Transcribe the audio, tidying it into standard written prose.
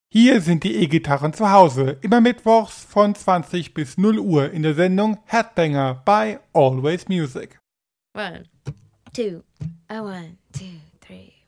Hier sind die E-Gitarren zu Hause, immer mittwochs von 20 bis 0 Uhr in der Sendung Headbanger bei Always Music. 1, 2, 1, 2, 3.